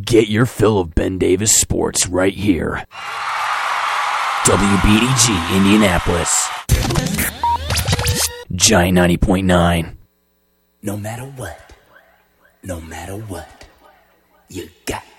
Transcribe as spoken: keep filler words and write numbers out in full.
Get your fill of Ben Davis sports right here. W B D G Indianapolis. Giant ninety point nine. No matter what, no matter what, you got